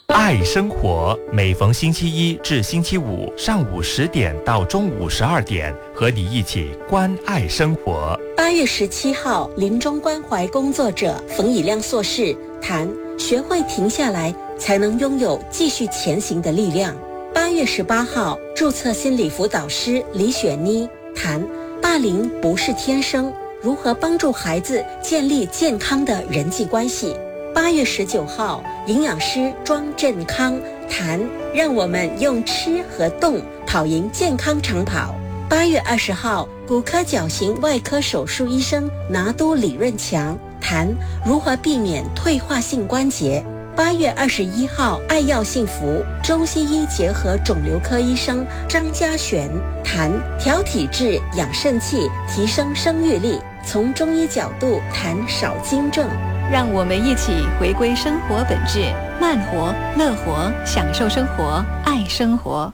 爱生活，每逢星期一至星期五上午10点到中午12点，和你一起关爱生活。 8月17号，临终关怀工作者冯以亮硕士谈学会停下来，才能拥有继续前行的力量。8月18号，注册心理辅导师李雪妮谈霸凌不是天生，如何帮助孩子建立健康的人际关系。8月19号，营养师庄振康谈让我们用吃和动跑赢健康长跑。8月20号，骨科矫形外科手术医生拿督李润强谈如何避免退化性关节。8月21号，爱要幸福中西医结合肿瘤科医生张家璇谈调体质养肾气，提升生育力，从中医角度谈少精症。 让我们一起回归生活本质，慢活、乐活，享受生活，爱生活。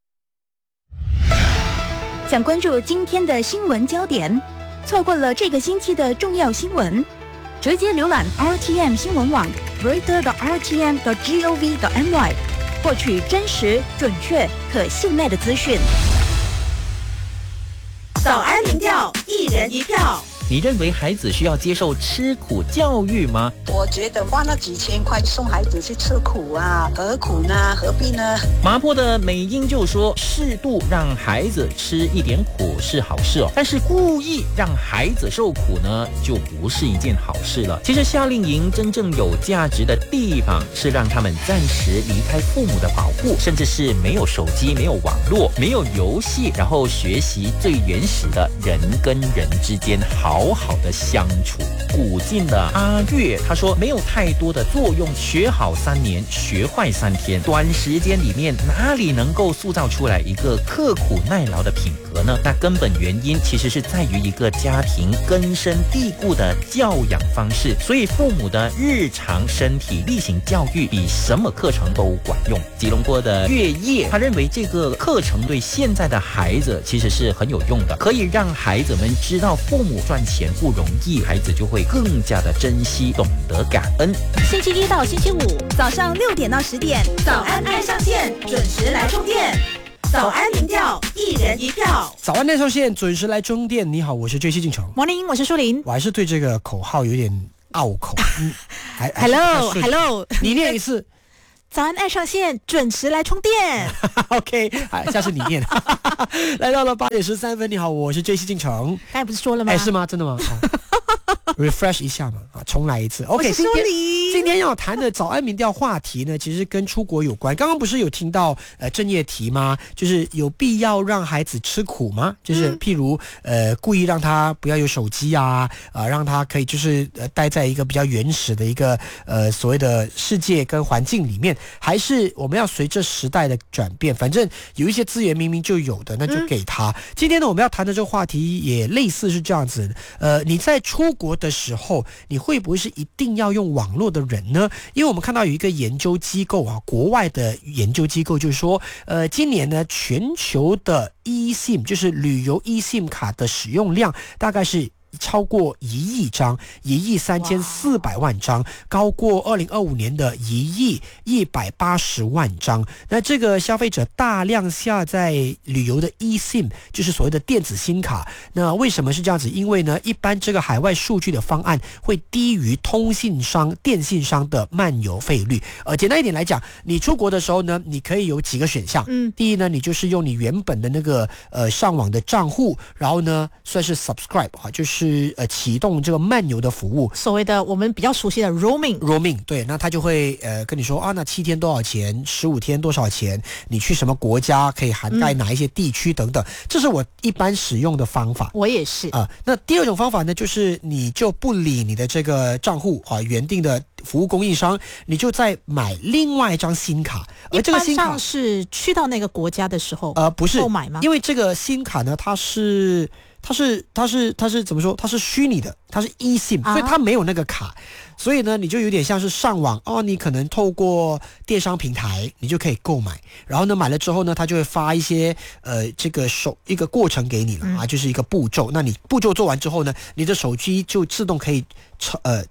想关注今天的新闻焦点，错过了这个星期的重要新闻，直接浏览 RTM 新闻网 reader.rtm.gov.my， 获取真实、准确、可信赖的资讯。 早安民调，一人一票。 你认为孩子需要接受吃苦教育吗？ 我觉得花那几千块送孩子去吃苦啊，何苦呢？何必呢？ 麻坡的美英就说，适度让孩子吃一点苦是好事哦，但是故意让孩子受苦呢，就不是一件好事了。其实夏令营真正有价值的地方，是让他们暂时离开父母的保护，甚至是没有手机、没有网络、没有游戏，然后学习最原始的人跟人之间好好的相处。古晋的阿月他说，没有太多的作用，学好3年，学坏3天，短时间里面哪里能够塑造出来一个刻苦耐劳的品格呢？那根本原因其实是在于一个家庭根深蒂固的教养方式，所以父母的日常身体力行教育比什么课程都管用。吉隆坡的月夜他认为这个课程对现在的孩子其实是很有用的，可以让孩子们知道父母赚钱不容易，孩子就会更加的珍惜，懂得感恩。 星期一到星期五早上6点到10点， 早安爱上线，准时来充电。早安民调，一人一票。 早安爱上线，准时来充电。你好，我是JC进城。 Morning， 我是舒琳。 我还是对这个口号有点拗口。 Hello， 你念一次。 早安爱上线，准时来充电。 OK， 下次你念。来到了8点13分，你好，我是JC进城。 刚才不是说了吗？ 是吗？真的吗？refresh 一下嘛，重来一次。OK， 今天要谈的早安民调话题呢，其实跟出国有关。刚刚不是有听到正业题吗？就是有必要让孩子吃苦吗？就是譬如故意让他不要有手机啊，让他可以就是待在一个比较原始的一个所谓的世界跟环境里面，还是我们要随着时代的转变，反正有一些资源明明就有的，那就给他。今天呢，我们要谈的这个话题也类似是这样子。你在出国的时候，你会不会是一定要用网络的人呢？因为我们看到有一个研究机构啊，国外的研究机构就是说，今年呢，全球的 eSIM 就是旅游 eSIM 卡的使用量大概是超过1亿张，13400万张，高过2025年的1.180亿张。那这个消费者大量下载旅游的 eSIM， 就是所谓的电子SIM卡。那为什么是这样子？因为呢，一般这个海外数据的方案会低于通信商、电信商的漫游费率。简单一点来讲，你出国的时候呢，你可以有几个选项。第一呢，你就是用你原本的那个上网的账户，然后呢算是 subscribe 啊，就是启动这个漫游的服务， 所谓的我们比较熟悉的 roaming， 对， 那他就会跟你说啊，那7天多少钱，15天多少钱，你去什么国家可以涵盖哪一些地区等等，这是我一般使用的方法。 我也是那第二种方法呢，就是你就不理你的这个账户啊，原定的服务供应商，你就再买另外一张新卡，而这个新卡是去到那个国家的时候不是购买吗？ 因为这个新卡呢，它是怎么说？它是虚拟的，它是 eSIM，所以它没有那个卡，所以呢，你就有点像是上网你可能透过电商平台，你就可以购买，然后呢，买了之后呢，它就会发一些这个一个过程给你了就是一个步骤。那你步骤做完之后呢，你的手机就自动可以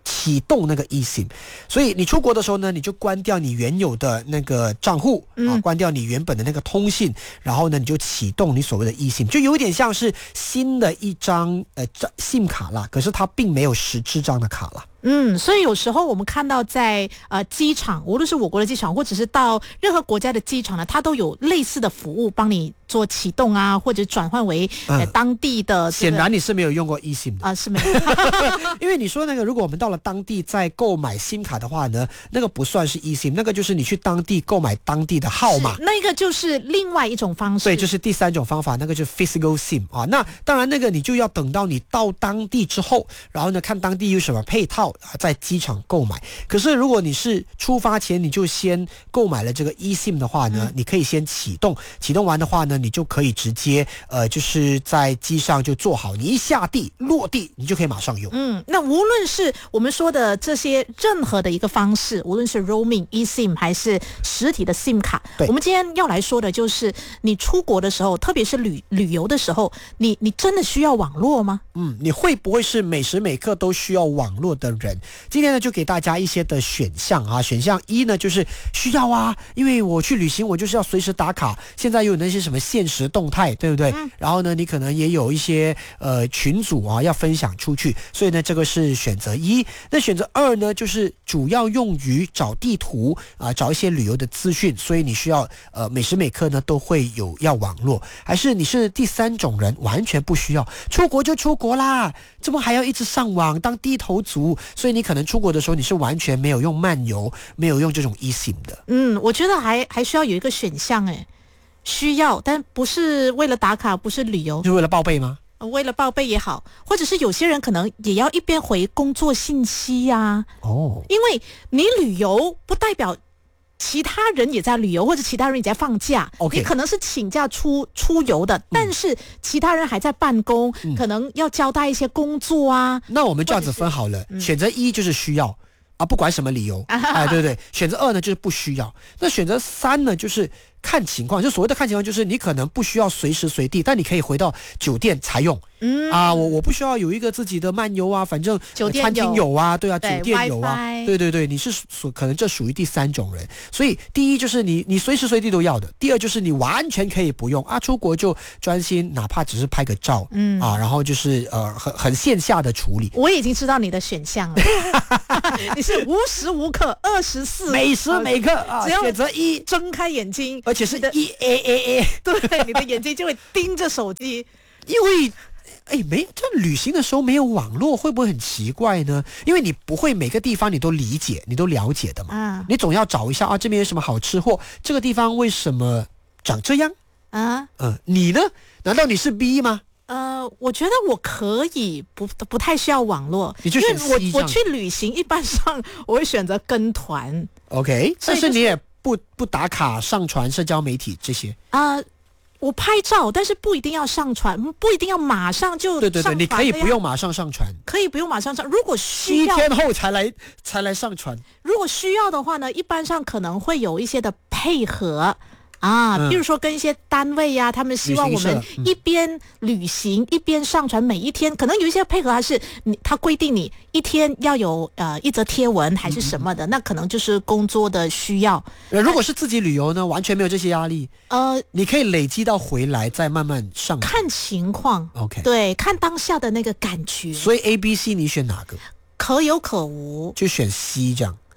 启动那个 eSIM。所以你出国的时候呢，你就关掉你原有的那个账户关掉你原本的那个通信，然后呢你就启动你所谓的 eSIM， 就有点像是新的一张SIM 卡啦，可是它并没有实质这样的卡啦。 所以有时候我们看到在机场，无论是我国的机场，或者是到任何国家的机场呢，它都有类似的服务，帮你做启动啊，或者转换为当地的。 显然你是没有用过 eSIM 的是没有， 因为你说那个，如果我们到了当地再购买 SIM 卡的话呢，那个不算是 eSIM， 那个就是你去当地购买当地的号码， 那个就是另外一种方式。 对，就是第三种方法，那个就是 physical SIM 啊。那当然，那个你就要等到你到当地之后，然后呢看当地有什么配套。在机场购买，可是如果你是出发前你就先购买了这个 eSIM 的话呢，你可以先启动完的话呢，你就可以直接就是在机上就做好，你一下地落地你就可以马上用。 那无论是我们说的这些任何的一个方式，无论是 roaming eSIM 还是实体的 SIM 卡，我们今天要来说的就是你出国的时候，特别是旅游的时候，你真的需要网络吗？ 你会不会是每时每刻都需要网络的人？今天呢就给大家一些的选项啊。选项一呢就是需要啊，因为我去旅行我就是要随时打卡，现在有那些什么限时动态，对不对？然后呢你可能也有一些群组啊要分享出去，所以呢这个是选择一。那选择二呢就是主要用于找地图找一些旅游的资讯，所以你需要每时每刻呢都会有要网络。还是你是第三种人，完全不需要，出国就出国啦，怎么还要一直上网当低头族？所以你可能出国的时候你是完全没有用漫游，没有用这种 eSIM 的。 我觉得还需要有一个选项需要，但不是为了打卡，不是旅游， 是为了报备吗？ 为了报备也好，或者是有些人可能也要一边回工作信息呀。因为你旅游不代表其他人也在旅游，或者其他人也在放假。你可能是请假出游的，但是其他人还在办公，可能要交代一些工作啊。 那我们这样子分好了，选择一就是需要不管什么理由对不对？选择二呢就是不需要。那选择三呢就是看情况，就所谓的看情况，就是你可能不需要随时随地，但你可以回到酒店才用。我不需要有一个自己的漫游啊，反正餐厅有啊，对啊，酒店有啊，对，你是可能这属于第三种人。所以第一就是你随时随地都要的，第二就是你完全可以不用出国就专心，哪怕只是拍个照然后就是很线下的处理。 我已经知道你的选项了，你是无时无刻24 每时每刻只要选择一， 睁开眼睛， 而且是EAAA， 对，你的眼睛就会盯着手机， 因为这旅行的时候没有网络会不会很奇怪呢？因为你不会每个地方你都理解你都了解的嘛你总要找一下这边有什么好吃，或这个地方为什么长这样你呢？难道你是 B 吗？ 我觉得我可以不太需要网络， 你就选 C， 因为我去旅行一般上我会选择跟团。 OK， 但是你也不打卡上传社交媒体这些我拍照，但是不一定要上传，不一定要马上就上传。 对，你可以不用马上上传， 可以不用马上上。如果需要 7天后才来上传。 如果需要的话呢，一般上可能会有一些的配合比如说跟一些单位呀，他们希望我们一边旅行一边上传，每一天可能有一些配合，还是他规定你一天要有一则贴文还是什么的，那可能就是工作的需要。 如果是自己旅游呢，完全没有这些压力，你可以累积到回来再慢慢上传， 看情况。 OK， 对， 看当下的那个感觉。 所以 A、B、C 你选哪个？ 可有可无， 就选 C 这样。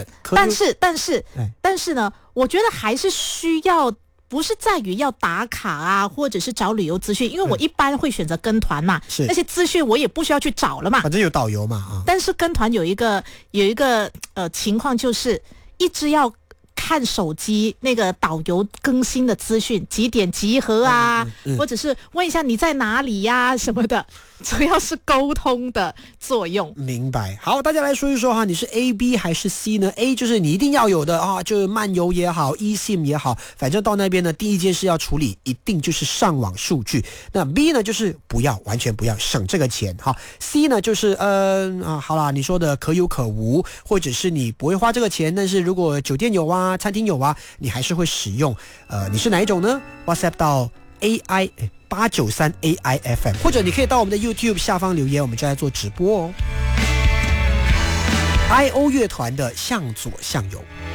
但是呢，我觉得还是需要，不是在于要打卡或者是找旅游资讯，因为我一般会选择跟团嘛，那些资讯我也不需要去找了嘛， 反正有导游嘛但是跟团有一个情况，就是一直要看手机那个导游更新的资讯，几点集合或者是问一下你在哪里什么的，主要是沟通的作用。 明白。好，大家来说一说你是 A、B 还是 C 呢？ A 就是你一定要有的就是漫游也好 eSIM 也好，反正到那边呢第一件事要处理一定就是上网数据。那 B 呢就是不要，完全不要，省这个钱C 呢就是好啦，你说的可有可无，或者是你不会花这个钱，但是如果酒店有餐厅有你还是会使用。你是哪一种呢？ WhatsApp 到 AI893 AIFM， 或者你可以到我们的 YouTube 下方留言，我们就来做直播 ，I.O 乐团的《向左向右》。